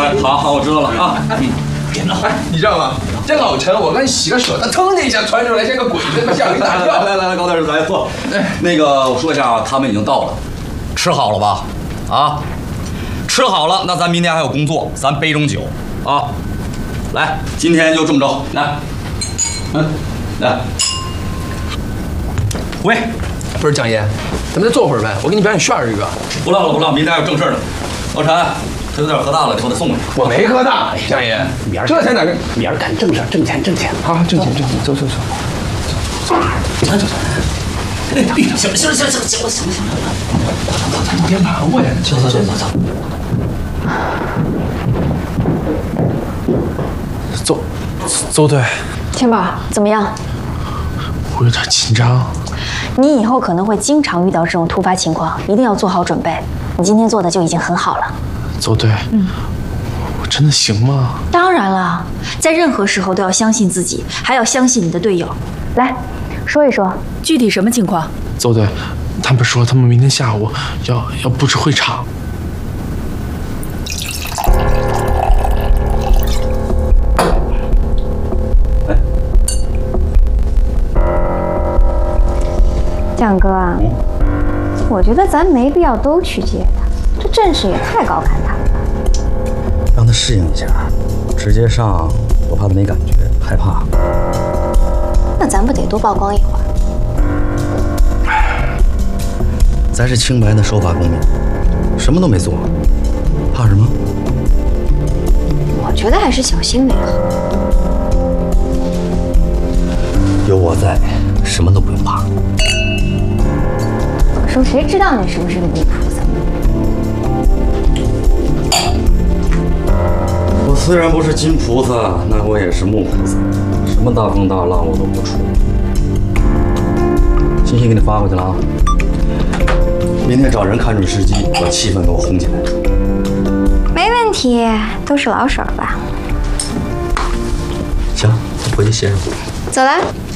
好，我知道了啊。 别闹！哎，你知道吗？这老陈，我刚洗个手，他腾的一下窜出来，像个鬼子，吓我一大跳。 来，高大师，来坐。那个，我说一下啊，他们已经到了，吃好了吧？啊，吃好了，那咱明天还有工作，咱杯中酒啊。来，今天就这么着，来，来，回。 不是蒋爷，咱们再坐会儿呗，我给你表演炫儿一个。 不唠了，明天还有正事呢。老陈，他有点喝大了，我得送去。 我没喝大，蒋爷，这才哪个？ 明儿干正事，挣钱。 好，挣钱，走。 走。行了， 你别瞒我呀！ 走。走对。 天宝，怎么样？ 我有点紧张。 你以后可能会经常遇到这种突发情况，一定要做好准备。你今天做的就已经很好了。 走对。我真的行吗？ 当然了，在任何时候都要相信自己，还要相信你的队友。来，说一说具体什么情况？ 走对，他们说他们明天下午要布置会场。 蒋哥啊，我觉得咱没必要都去接他，这阵势也太高看他了吧。 让他适应一下，直接上，我怕他没感觉，害怕。 那咱不得多曝光一会儿？ 咱是清白的守法公民，什么都没做，怕什么？ 我觉得还是小心为好。 有我在，什么都不用怕。 说谁知道你是不是个泥菩萨？ 我虽然不是金菩萨，那我也是木菩萨，什么大风大浪我都不出。信息给你发过去了啊！明天找人看准时机，把气氛给我烘起来。 没问题，都是老手吧？ 行，回去歇着。 走了。